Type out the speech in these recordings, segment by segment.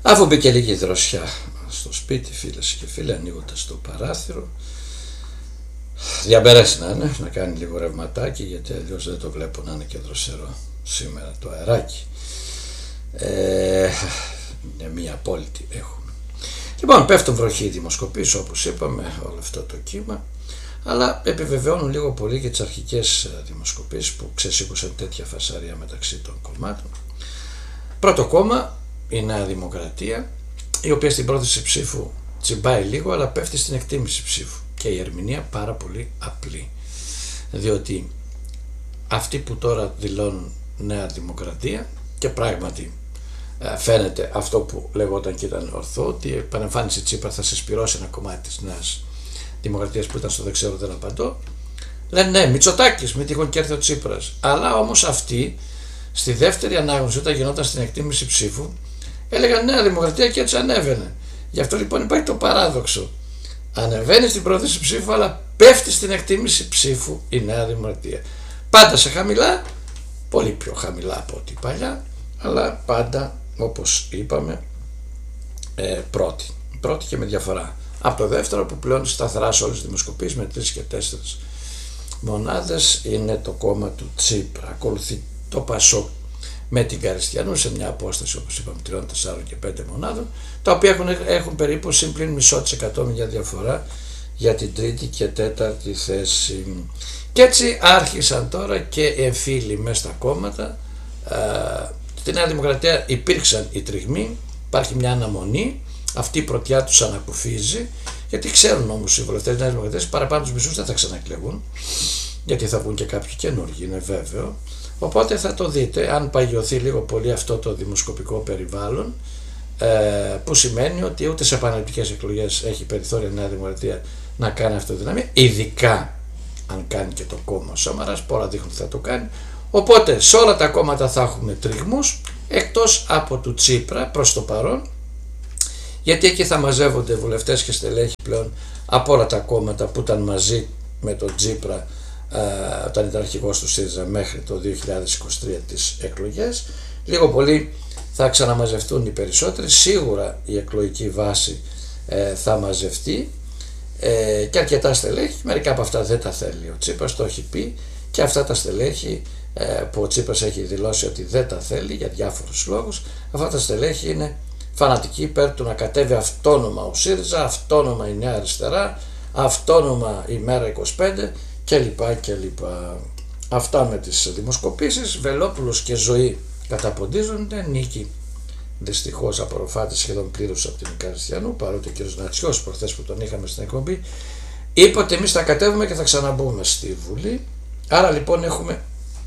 Αφού μπήκε λίγη δροσιά στο σπίτι, φίλες και φίλοι, ανοίγοντας το παράθυρο, διαμπερές να είναι, να κάνει λίγο ρευματάκι, γιατί αλλιώς δεν το βλέπω να είναι και δροσερό σήμερα το αεράκι. Μια απόλυτη έχουμε. Λοιπόν, πέφτουν βροχή οι δημοσκοπήσεις, όπως είπαμε, όλο αυτό το κύμα, αλλά επιβεβαιώνουν λίγο πολύ και τις αρχικές δημοσκοπήσεις που ξεσήκωσαν τέτοια φασαρία μεταξύ των κομμάτων. Πρώτο κόμμα, η Νέα Δημοκρατία, η οποία στην πρόθεση ψήφου τσιμπάει λίγο, αλλά πέφτει στην εκτίμηση ψήφου, και η ερμηνεία πάρα πολύ απλή, διότι αυτοί που τώρα δηλώνουν Νέα Δημοκρατία, και πράγματι φαίνεται αυτό που λεγόταν και ήταν ορθό, ότι η επανεμφάνιση Τσίπρα θα συσπυρώσει ένα κομμάτι της Νέας Δημοκρατίας που ήταν στο δεν ξέρω δεν απαντώ, λένε ναι, Μητσοτάκης, μη τυχόν και έρθει ο Τσίπρας. Αλλά όμως αυτοί στη δεύτερη ανάγνωση, όταν γινόταν στην εκτίμηση ψήφου, έλεγαν Νέα Δημοκρατία και έτσι ανέβαινε. Γι' αυτό λοιπόν υπάρχει το παράδοξο. Ανεβαίνει στην πρόθεση ψήφου, αλλά πέφτει στην εκτίμηση ψήφου η Νέα Δημοκρατία. Πάντα σε χαμηλά, πολύ πιο χαμηλά από ό,τι παλιά, αλλά πάντα, όπως είπαμε, πρώτη και με διαφορά από το δεύτερο, που πλέον σταθερά σε όλες τις δημοσκοπήσεις με 3 και 4 μονάδες είναι το κόμμα του Τσίπρα. Ακολουθεί το Πασόκ με την Καριστιανού σε μια απόσταση, όπως είπαμε, 3, 4 και 5 μονάδων, τα οποία έχουν περίπου συμπλήν 0,5% μια διαφορά για την τρίτη και τέταρτη θέση. Και έτσι άρχισαν τώρα και εμφύλοι μέσα στα κόμματα. Στη Νέα Δημοκρατία υπήρξαν οι τριγμοί, υπάρχει μια αναμονή, αυτή η πρωτιά τους ανακουφίζει, γιατί ξέρουν όμως οι βουλευτές της Νέας Δημοκρατίας παραπάνω τους μισούς δεν θα ξανακλεγούν, γιατί θα βγουν και κάποιοι καινούργοι, είναι βέβαιο. Οπότε θα το δείτε, αν παγιωθεί λίγο πολύ αυτό το δημοσκοπικό περιβάλλον, που σημαίνει ότι ούτε σε επαναληπτικές εκλογές έχει περιθώρια η Νέα Δημοκρατία να κάνει αυτοδυναμία, ειδικά αν κάνει και το κόμμα Σαμαράς, πολλά δείχνουν ότι θα το κάνει. Οπότε σε όλα τα κόμματα θα έχουμε τριγμούς, εκτός από του Τσίπρα προς το παρόν, γιατί εκεί θα μαζεύονται βουλευτές και στελέχοι πλέον από όλα τα κόμματα που ήταν μαζί με τον Τσίπρα όταν ήταν αρχηγός του ΣΥΡΙΖΑ μέχρι το 2023 τις εκλογές. Λίγο πολύ θα ξαναμαζευτούν οι περισσότεροι, σίγουρα η εκλογική βάση θα μαζευτεί, και αρκετά στελέχη, μερικά από αυτά δεν τα θέλει ο Τσίπρας, το έχει πει, και αυτά τα στελέχη που ο Τσίπρας έχει δηλώσει ότι δεν τα θέλει για διάφορους λόγους, αυτά τα στελέχη είναι φανατικοί υπέρ του να κατέβει αυτόνομα ο ΣΥΡΙΖΑ, αυτόνομα η Νέα Αριστερά, αυτόνομα η Μέρα 25 κλπ. Αυτά με τις δημοσκοπήσεις. Βελόπουλος και Ζωή καταποντίζονται, νίκη δυστυχώς απορροφάται σχεδόν πλήρως από την Καριστιανού, παρότι ο κ. Νατσιός προχθές που τον είχαμε στην εκπομπή είπε ότι εμείς θα κατέβουμε και θα ξαναμπούμε στη Βουλή. Άρα λοιπόν έχουμε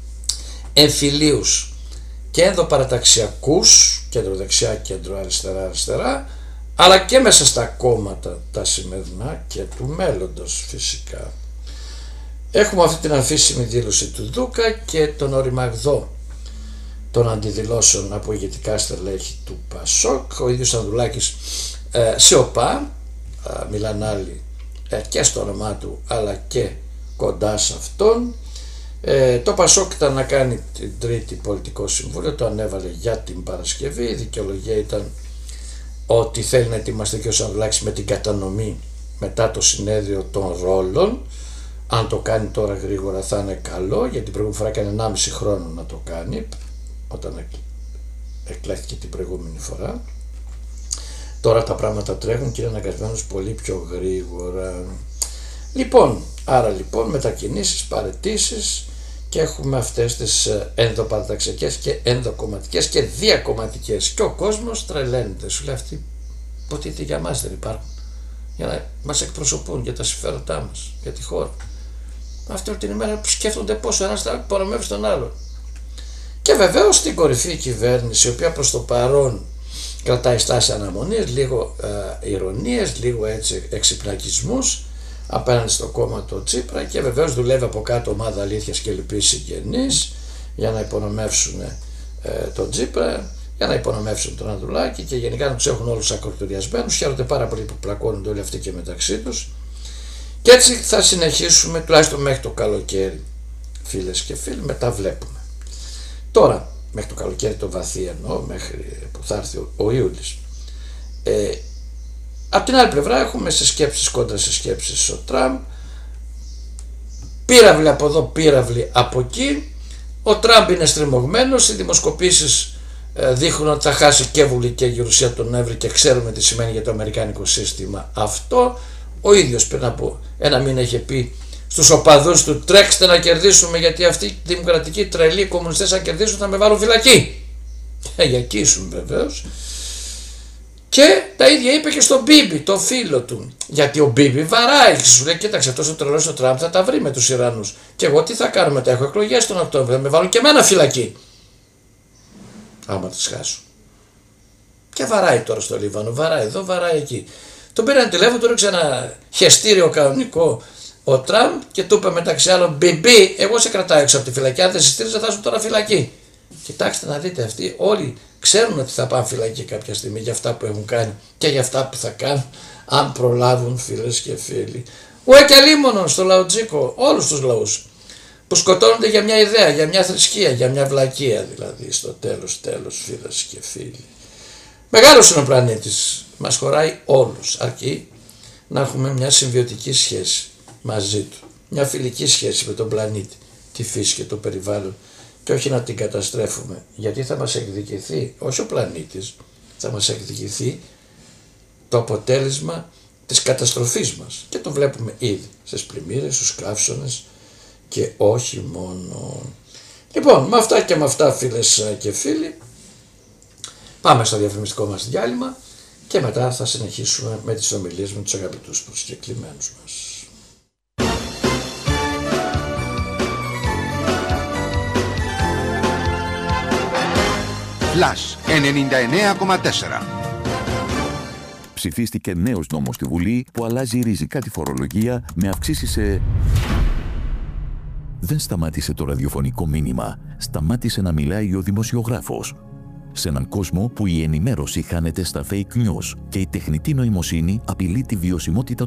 εμφυλίους και ενδοπαραταξιακούς, κέντρο-δεξιά, κέντρο-αριστερά, αλλά και μέσα στα κόμματα τα σημερινά και του μέλλοντος φυσικά. Έχουμε αυτή την αμφίσιμη δήλωση του Δούκα και τον οριμαγδό των αντιδηλώσεων από ηγετικά στελέχη του Πασόκ. Ο ίδιος Ανδρουλάκης σιωπά, μιλάνε άλλοι και στο όνομά του αλλά και κοντά σε αυτόν. Το Πασόκ ήταν να κάνει την τρίτη πολιτικό συμβούλιο, το ανέβαλε για την Παρασκευή. Η δικαιολογία ήταν ότι θέλει να ετοιμαστεί και ο Ανδρουλάκης με την κατανομή μετά το συνέδριο των ρόλων. Αν το κάνει τώρα γρήγορα θα είναι καλό, γιατί την προηγούμενη φορά έκανε 1,5 χρόνο να το κάνει, όταν εκλέχθηκε την προηγούμενη φορά. Τώρα τα πράγματα τρέχουν και είναι αναγκασμένος πολύ πιο γρήγορα. Άρα λοιπόν μετακινήσεις, παραιτήσεις, και έχουμε αυτές τις ενδοπαραταξιακές και ενδοκομματικές και διακομματικές, και ο κόσμος τρελαίνεται, σου λέει αυτοί υποτίθεται για μας δεν υπάρχουν, για να μας εκπροσωπούν για τα συμφέροντά μας, για τη χώρα. Αυτή όλη την ημέρα που σκέφτονται πόσο ένας θα υπονομεύσει τον άλλον. Και βεβαίως στην κορυφή η κυβέρνηση, η οποία προς το παρόν κρατάει στάση αναμονής, λίγο ηρωνίες, λίγο έτσι εξυπνακισμούς απέναντι στο κόμμα του Τσίπρα, και βεβαίως δουλεύει από κάτω ομάδα αλήθειας και λυπής συγγενείς για να υπονομεύσουν τον Τσίπρα, για να υπονομεύσουν τον Ανδρουλάκη και γενικά να τους έχουν όλους ακροτηριασμένους. Χαίρονται πάρα πολύ που πλακώνονται όλοι αυτοί και μεταξύ τους. Και έτσι θα συνεχίσουμε τουλάχιστον μέχρι το καλοκαίρι, φίλες και φίλοι, μετά βλέπουμε. Τώρα, μέχρι το καλοκαίρι το βαθύ εννοώ, μέχρι που θα έρθει ο Ιούλης. Απ' την άλλη πλευρά έχουμε σε σκέψεις κόντρα σε σκέψεις ο Τραμπ, πύραυλοι από εδώ, πύραυλοι από εκεί. Ο Τραμπ είναι στριμωγμένος, οι δημοσκοπήσεις δείχνουν ότι θα χάσει και Βουλή και Γερουσία τον Νοέμβρη και ξέρουμε τι σημαίνει για το αμερικάνικο σύστημα αυτό. Ο ίδιος πριν από ένα μήνα είχε πει στους οπαδούς του: τρέξτε να κερδίσουμε, γιατί αυτοί οι δημοκρατικοί τρελοί κομμουνιστές αν κερδίσουν θα με βάλουν φυλακή. Για εκεί ήσουν βεβαίως. Και τα ίδια είπε και στον Μπίμπι, το φίλο του. Γιατί ο Μπίμπι βαράει, σου λέει: κοίταξε, αυτός ο τρελός ο Τραμπ θα τα βρει με τους Ιρανούς. Και εγώ τι θα κάνω μετά, έχω εκλογές τον Οκτώβριο, θα με βάλουν και εμένα φυλακή. Άμα τις χάσω. Και βαράει τώρα στο Λίβανο, βαράει εδώ, βαράει εκεί. Τον πήραν τηλέφωνο, του ρίξε ένα χεστήριο κανονικό ο Τραμπ και του είπε μεταξύ άλλων: Μπιμπί, εγώ σε κρατάω έξω από τη φυλακή. Αν δεν σε στήριζα, θα σου τώρα φυλακή. Κοιτάξτε να δείτε, αυτοί όλοι ξέρουν ότι θα πάνε φυλακή κάποια στιγμή για αυτά που έχουν κάνει και για αυτά που θα κάνουν, αν προλάβουν, φίλες και φίλοι. Και αλίμονον στο Λαοτζίκο, όλους τους λαούς που σκοτώνονται για μια ιδέα, για μια θρησκεία, για μια βλακεία δηλαδή. Στο τέλος, φίλες και φίλοι. Μεγάλος είναι ο πλανήτης, μας χωράει όλους, αρκεί να έχουμε μια συμβιωτική σχέση μαζί του, μια φιλική σχέση με τον πλανήτη, τη φύση και το περιβάλλον, και όχι να την καταστρέφουμε, γιατί θα μας εκδικηθεί, όχι ο πλανήτης, θα μας εκδικηθεί το αποτέλεσμα της καταστροφής μας, και το βλέπουμε ήδη στις πλημμύρες, στους καύσονες και όχι μόνο. Λοιπόν, με αυτά και με αυτά, φίλες και φίλοι, πάμε στο διαφημιστικό μας διάλειμμα και μετά θα συνεχίσουμε με τις ομιλίες με τους αγαπητούς προσκεκλημένους μας. Flash 99,4. Ψηφίστηκε νέος νόμος στη Βουλή που αλλάζει ριζικά τη φορολογία με αυξήσεις σε... Δεν σταμάτησε το ραδιοφωνικό μήνυμα. Σταμάτησε να μιλάει ο δημοσιογράφος. Σε έναν κόσμο που η ενημέρωση χάνεται στα fake news και η τεχνητή νοημοσύνη απειλεί τη βιωσιμότητα